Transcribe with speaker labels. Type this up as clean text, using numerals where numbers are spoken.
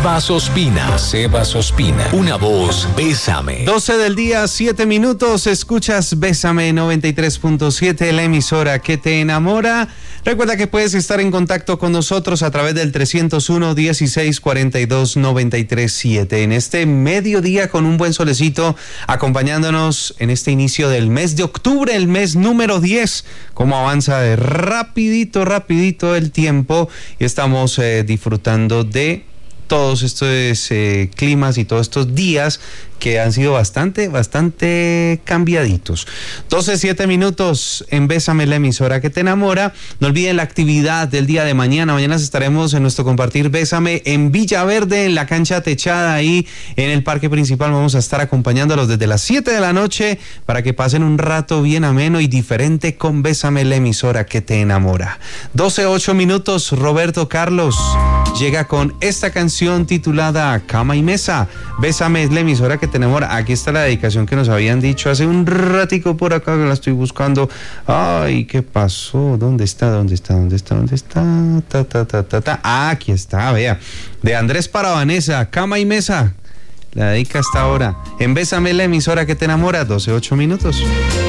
Speaker 1: Sebas Ospina, una voz, Bésame.
Speaker 2: 12 del día, 7 minutos, escuchas Bésame 93.7, la emisora que te enamora. Recuerda que puedes estar en contacto con nosotros a través del 301-1642-937. En este mediodía con un buen solecito, acompañándonos en este inicio del mes de octubre, el mes número 10. Cómo avanza de rapidito el tiempo y estamos disfrutando de todos estos climas y todos estos días que han sido bastante cambiaditos. 12:07 minutos en Bésame, la emisora que te enamora. No olviden la actividad del día de mañana. Mañana estaremos en nuestro compartir Bésame en Villaverde, en la cancha techada ahí en el parque principal. Vamos a estar acompañándolos desde las 7 de la noche para que pasen un rato bien ameno y diferente con Bésame, la emisora que te enamora. 12:08 minutos, Roberto Carlos llega con esta canción titulada Cama y Mesa. Bésame, la emisora que te enamora. Aquí está la dedicación que nos habían dicho hace un ratico por acá, que la estoy buscando. Ay, ¿qué pasó? ¿Dónde está? Aquí está, vea. De Andrés para Vanessa, Cama y Mesa. La dedica hasta ahora. En Bésame, la emisora que te enamora, 12:08 minutos.